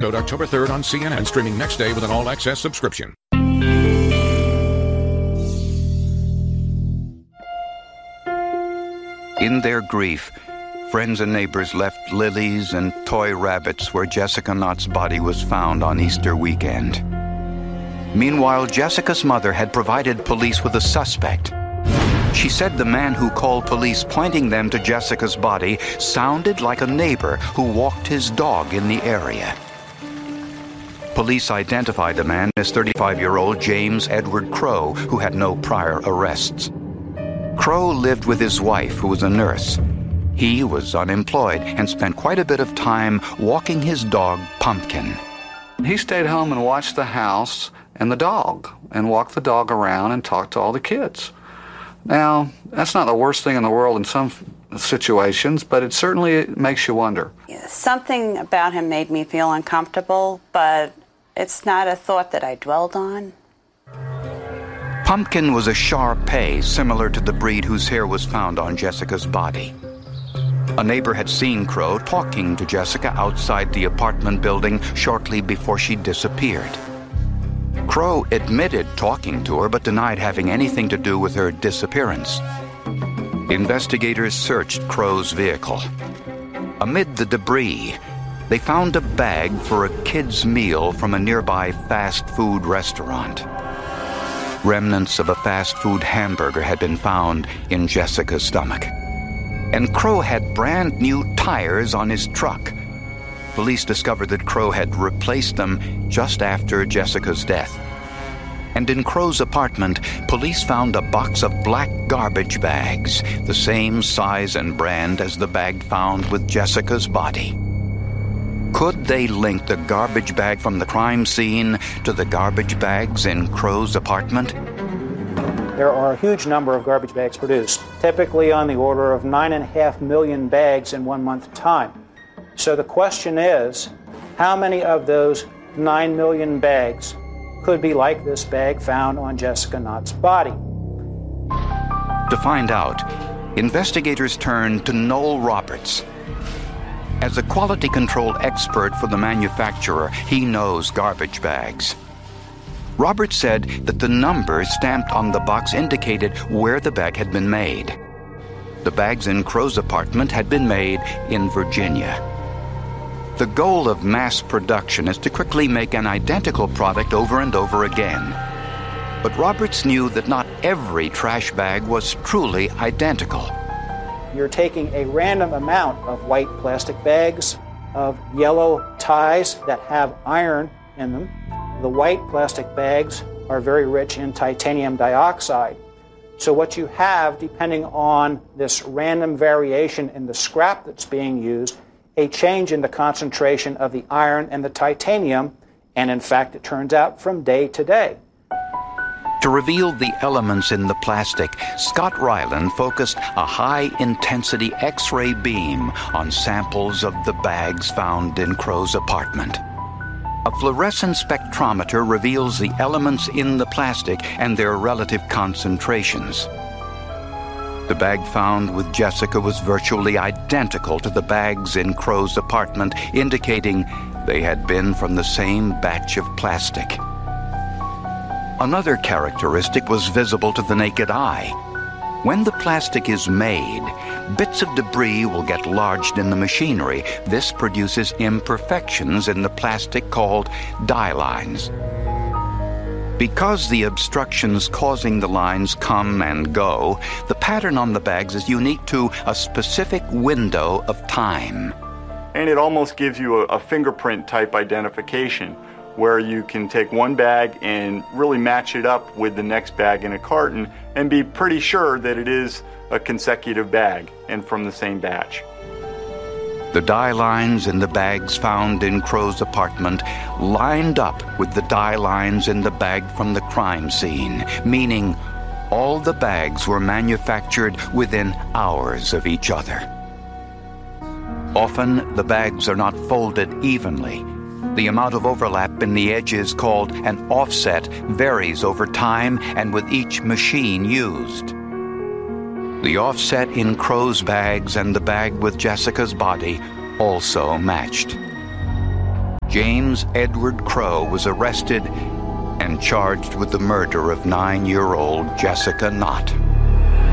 Note October 3rd on CNN, streaming next day with an all-access subscription. In their grief, friends and neighbors left lilies and toy rabbits where Jessica Knott's body was found on Easter weekend. Meanwhile, Jessica's mother had provided police with a suspect. She said the man who called police pointing them to Jessica's body sounded like a neighbor who walked his dog in the area. Police identified the man as 35-year-old James Edward Crow, who had no prior arrests. Crow lived with his wife, who was a nurse. He was unemployed and spent quite a bit of time walking his dog, Pumpkin. He stayed home and watched the house and the dog, and walked the dog around and talked to all the kids. Now, that's not the worst thing in the world in some situations, but it certainly makes you wonder. Something about him made me feel uncomfortable, but it's not a thought that I dwelled on. Pumpkin was a Shar-Pei, similar to the breed whose hair was found on Jessica's body. A neighbor had seen Crow talking to Jessica outside the apartment building shortly before she disappeared. Crow admitted talking to her but denied having anything to do with her disappearance. Investigators searched Crow's vehicle. Amid the debris, they found a bag for a kid's meal from a nearby fast food restaurant. Remnants of a fast food hamburger had been found in Jessica's stomach. And Crow had brand new tires on his truck. Police discovered that Crow had replaced them just after Jessica's death. And in Crow's apartment, police found a box of black garbage bags, the same size and brand as the bag found with Jessica's body. Could they link the garbage bag from the crime scene to the garbage bags in Crow's apartment? There are a huge number of garbage bags produced, typically on the order of 9.5 million bags in 1 month's time. So the question is, how many of those 9 million bags could be like this bag found on Jessica Knott's body? To find out, investigators turned to Noel Roberts. As a quality control expert for the manufacturer, he knows garbage bags. Roberts said that the numbers stamped on the box indicated where the bag had been made. The bags in Crow's apartment had been made in Virginia. The goal of mass production is to quickly make an identical product over and over again. But Roberts knew that not every trash bag was truly identical. You're taking a random amount of white plastic bags, of yellow ties that have iron in them. The white plastic bags are very rich in titanium dioxide. So what you have, depending on this random variation in the scrap that's being used, a change in the concentration of the iron and the titanium, and in fact it turns out from day to day. To reveal the elements in the plastic, Scott Ryland focused a high-intensity X-ray beam on samples of the bags found in Crow's apartment. A fluorescent spectrometer reveals the elements in the plastic and their relative concentrations. The bag found with Jessica was virtually identical to the bags in Crow's apartment, indicating they had been from the same batch of plastic. Another characteristic was visible to the naked eye. When the plastic is made, bits of debris will get lodged in the machinery. This produces imperfections in the plastic called dye lines. Because the obstructions causing the lines come and go, the pattern on the bags is unique to a specific window of time. And it almost gives you a fingerprint type identification, where you can take one bag and really match it up with the next bag in a carton and be pretty sure that it is a consecutive bag and from the same batch. The dye lines in the bags found in Crow's apartment lined up with the dye lines in the bag from the crime scene, meaning all the bags were manufactured within hours of each other. Often, the bags are not folded evenly. The amount of overlap in the edges, called an offset, varies over time and with each machine used. The offset in Crow's bags and the bag with Jessica's body also matched. James Edward Crowe was arrested and charged with the murder of 9-year-old Jessica Nott.